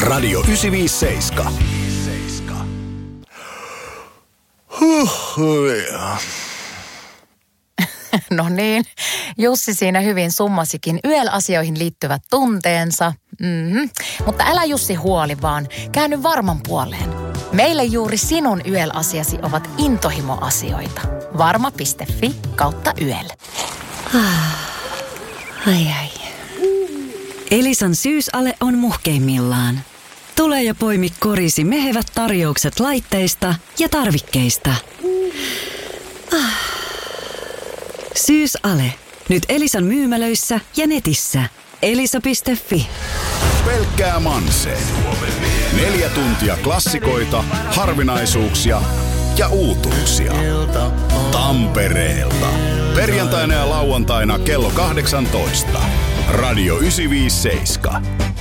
Radio 957. No niin, Jussi siinä hyvin summasikin YEL-asioihin liittyvät tunteensa. Mutta älä Jussi huoli vaan, käänny varman puoleen. Meille juuri sinun YEL-asiasi ovat intohimoasioita. Varma.fi/YEL. Ai. Elisan syysale on muhkeimmillaan. Tule ja poimi korisi mehevät tarjoukset laitteista ja tarvikkeista. Syysale. Nyt Elisan myymälöissä ja netissä. Elisa.fi. Pelkkää Manse. 4 tuntia klassikoita, harvinaisuuksia ja uutuuksia. Tampereelta. Perjantaina ja lauantaina kello 18. Radio 957.